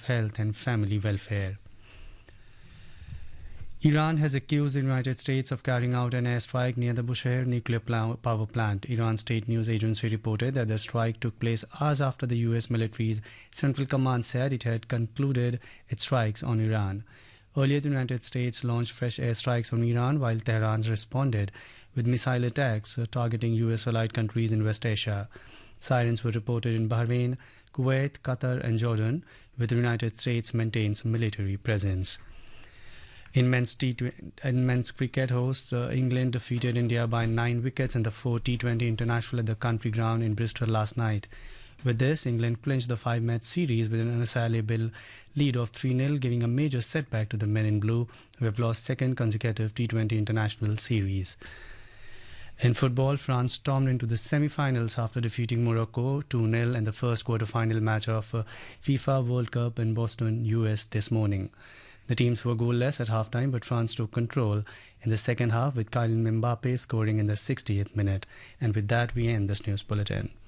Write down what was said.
Health and Family Welfare. Iran has accused the United States of carrying out an airstrike near the Bushehr nuclear power plant. Iran's state news agency reported that the strike took place hours after the US military's Central Command said it had concluded its strikes on Iran. Earlier, the United States launched fresh airstrikes on Iran, while Tehran responded with missile attacks targeting US-allied countries in West Asia. Sirens were reported in Bahrain, Kuwait, Qatar and Jordan, where the United States maintains military presence. In men's cricket, hosts England defeated India by 9 wickets in the 4 T20 International at the country ground in Bristol last night. With this, England clinched the 5-match series with an unassailable lead of 3-0, giving a major setback to the men in blue, who have lost second consecutive T20 International series. In football, France stormed into the semi-finals after defeating Morocco 2-0 in the first quarter-final match of FIFA World Cup in Boston, US this morning. The teams were goalless at halftime, but France took control in the second half with Kylian Mbappe scoring in the 60th minute. And with that, we end this news bulletin.